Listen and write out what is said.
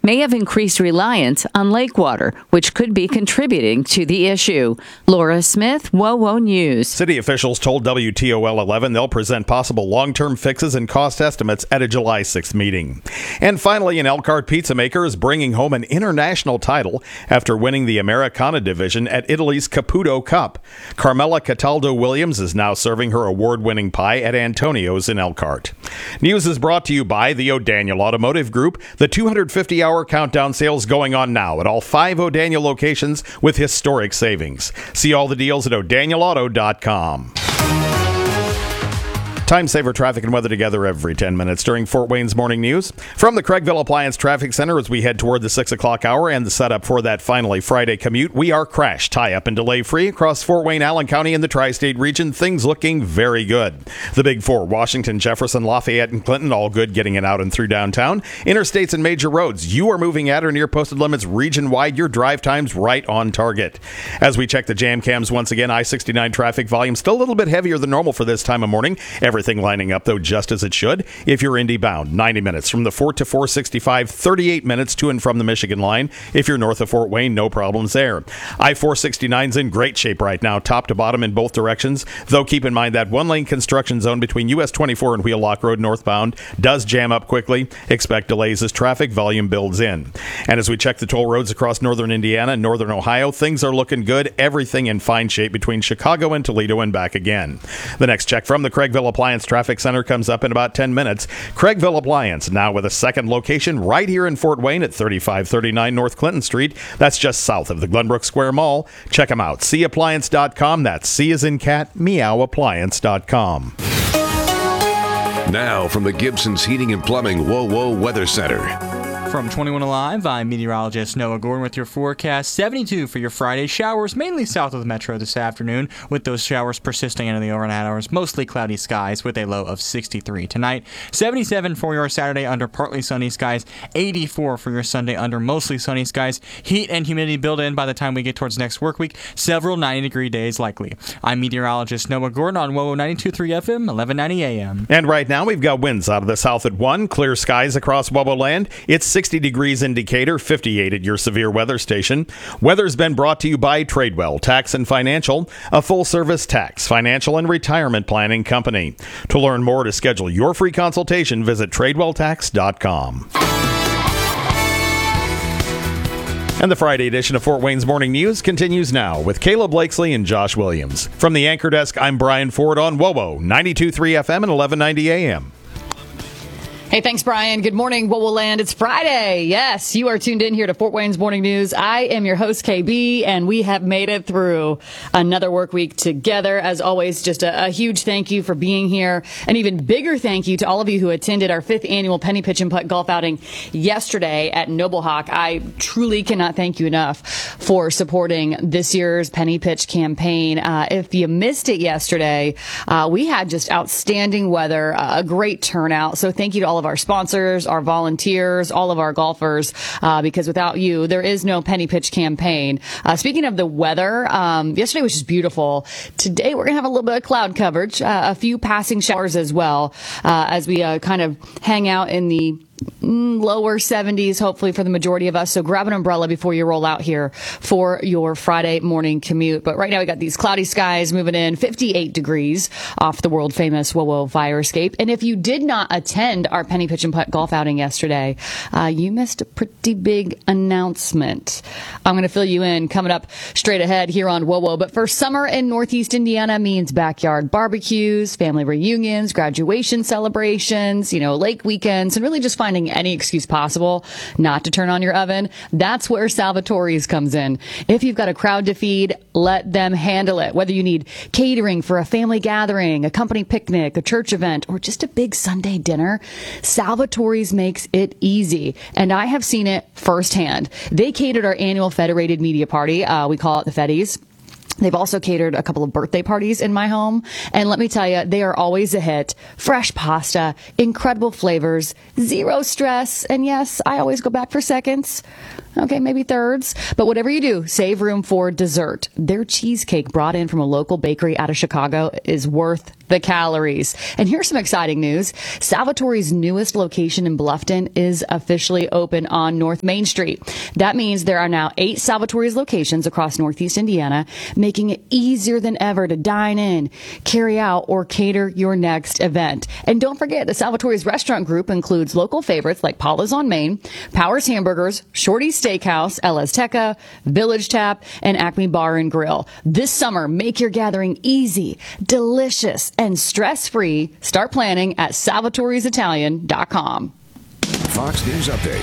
may have increased reliance on lake water, which could be contributing to the issue. Laura Smith, WOWO News. City officials told WTOL 11 they'll present possible long-term fixes and cost estimates at a July 6th meeting. And finally, an Elkhart pizza maker is bringing home an international title after winning the Americana division at Italy's Caputo Cup. Carmela Cataldo Williams is now serving her award-winning pie at Antonio's in Elkhart. News is brought to you by the O'Daniel Automotive Group. The 250-hour countdown sales going on now at all 5 O'Daniel locations with historic savings. See all the deals at o'danielauto.com. Time saver traffic and weather together every 10 minutes during Fort Wayne's Morning News. From the Craigville Appliance Traffic Center as we head toward the 6 o'clock hour and the setup for that finally Friday commute, we are crash, tie-up, and delay-free across Fort Wayne, Allen County, and the tri-state region. Things looking very good. The Big Four, Washington, Jefferson, Lafayette, and Clinton, all good getting it out and through downtown. Interstates and major roads, you are moving at or near posted limits region-wide. Your drive time's right on target. As we check the jam cams once again, I-69 traffic volume still a little bit heavier than normal for this time of morning. Everything lining up, though, just as it should. If you're Indy bound, 90 minutes from the Fort to 465, 38 minutes to and from the Michigan line. If you're north of Fort Wayne, no problems there. I-469's in great shape right now, top to bottom in both directions, though keep in mind that one-lane construction zone between US 24 and Wheelock Road northbound does jam up quickly. Expect delays as traffic volume builds in. And as we check the toll roads across northern Indiana and northern Ohio, things are looking good. Everything in fine shape between Chicago and Toledo and back again. The next check from the Craigville Appliance Traffic Center comes up in about 10 minutes. Craigville Appliance, now with a second location right here in Fort Wayne at 3539 North Clinton Street. That's just south of the Glenbrook Square Mall. Check them out. Cappliance.com. That's C as in cat, meowappliance.com. Now from the Gibson's Heating and Plumbing WOWO Weather Center. From 21 Alive, I'm meteorologist Noah Gordon with your forecast. 72 for your Friday. Showers mainly south of the metro this afternoon, with those showers persisting into the overnight hours. Mostly cloudy skies with a low of 63 tonight. 77 for your Saturday under partly sunny skies. 84 for your Sunday under mostly sunny skies. Heat and humidity build in by the time we get towards next work week. Several 90-degree days likely. I'm meteorologist Noah Gordon on WOWO 92.3 FM, 1190 AM. And right now we've got winds out of the south at 1. Clear skies across WOWO land. It's 60 degrees in Decatur, 58 at your severe weather station. Weather's been brought to you by Tradewell Tax and Financial, a full-service tax, financial, and retirement planning company. To learn more, to schedule your free consultation, visit TradewellTax.com. And the Friday edition of Fort Wayne's Morning News continues now with Caleb Blakesley and Josh Williams. From the anchor desk, I'm Brian Ford on WOWO 92.3 FM and 1190 AM. Hey, thanks, Brian. Good morning, WOWO Land. It's Friday. Yes, you are tuned in here to Fort Wayne's Morning News. I am your host, KB, and we have made it through another work week together. As always, just a huge thank you for being here. An even bigger thank you to all of you who attended our 5th annual Penny Pitch and Putt golf outing yesterday at Noble Hawk. I truly cannot thank you enough for supporting this year's Penny Pitch campaign. If you missed it yesterday, we had just outstanding weather, a great turnout. So thank you to all of our sponsors, our volunteers, all of our golfers, because without you, there is no Penny Pitch campaign. Speaking of the weather, yesterday was just beautiful. Today, we're going to have a little bit of cloud coverage, a few passing showers as well, as we kind of hang out in the lower 70s, hopefully, for the majority of us. So grab an umbrella before you roll out here for your Friday morning commute. But right now we got these cloudy skies moving in, 58 degrees off the world famous WOWO Fire Escape. And if you did not attend our Penny Pitch and Putt golf outing yesterday, you missed a pretty big announcement. I'm going to fill you in coming up straight ahead here on WOWO. But first, summer in Northeast Indiana means backyard barbecues, family reunions, graduation celebrations, lake weekends, and really just finding any excuse possible not to turn on your oven. That's where Salvatore's comes in. If you've got a crowd to feed, let them handle it. Whether you need catering for a family gathering, a company picnic, a church event, or just a big Sunday dinner, Salvatore's makes it easy. And I have seen it firsthand. They catered our annual Federated Media Party. We call it the Feddies. They've also catered a couple of birthday parties in my home. And let me tell you, they are always a hit. Fresh pasta, incredible flavors, zero stress. And yes, I always go back for seconds. Okay, maybe thirds. But whatever you do, save room for dessert. Their cheesecake brought in from a local bakery out of Chicago is worth the calories. And here's some exciting news. Salvatore's newest location in Bluffton is officially open on North Main Street. That means there are now 8 Salvatore's locations across Northeast Indiana, making it easier than ever to dine in, carry out, or cater your next event. And don't forget, the Salvatore's restaurant group includes local favorites like Paula's on Main, Powers Hamburgers, Shorty's Steakhouse, El Azteca, Village Tap, and Acme Bar and Grill. This summer, make your gathering easy, delicious, and stress-free. Start planning at salvatore'sitalian.com. Fox News Update.